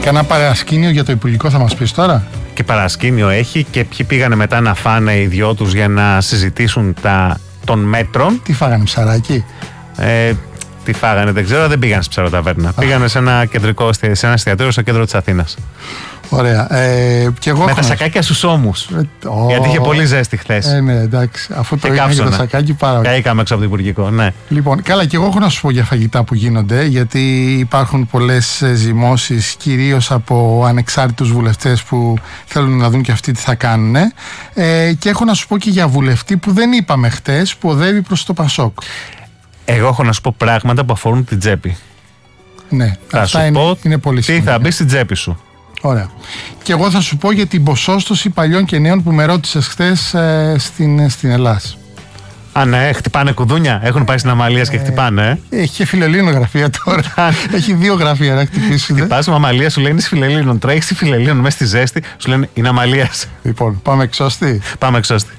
Κανένα παρασκήνιο για το Υπουργικό θα μας πεις τώρα? Και παρασκήνιο έχει και ποιοι πήγανε μετά να φάνε οι δυο τους για να συζητήσουν των μέτρων. Τι φάγανε, ψαράκι? Τι φάγανε, δεν ξέρω, δεν πήγανε σε ψαροταβέρνα. Πήγανε σε ένα εστιατόριο στο κέντρο της Αθήνας. Ωραία. Και εγώ με τα σακάκια στους ώμους. Γιατί είχε πολύ ζέστη χθες. Ναι, εντάξει. Αφού το είχαμε και το σακάκι, πάρα ωραία. Καήκαμε έξω από το Υπουργικό, ναι. Λοιπόν, καλά, και εγώ έχω να σου πω για φαγητά που γίνονται, γιατί υπάρχουν πολλές ζυμώσεις, κυρίως από ανεξάρτητους βουλευτές που θέλουν να δουν και αυτοί τι θα κάνουν. Και έχω να σου πω και για βουλευτή που δεν είπαμε χτες, που οδεύει προς το Πασόκ. Εγώ έχω να σου πω πράγματα που αφορούν την τσέπη. Ναι, θα αυτά είναι πολύ σημαντικά. Τι θα μπει στην τσέπη σου. Ωραία. Και εγώ θα σου πω για την ποσόστοση παλιών και νέων που με ρώτησες χθες στην Ελλάς. Α, ναι, χτυπάνε κουδούνια. Έχουν πάει στην Αμαλίας και χτυπάνε. Έχει και Φιλελλήνων γραφεία τώρα. Έχει 2 γραφεία να χτυπήσουν. Χτυπάς με Αμαλία, σου λένε Φιλελλήνων. Τρέχεις στη Φιλελλήνων μέσα στη ζέστη, σου λένε είναι Αμαλίας. Λοιπόν, πάμε εξώστη. Πάμε εξώστη.